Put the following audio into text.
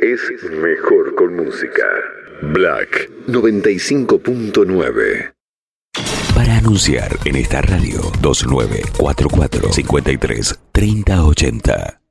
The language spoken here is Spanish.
es mejor con música. Black 95.9. Para anunciar en esta radio, 2944 53 3080.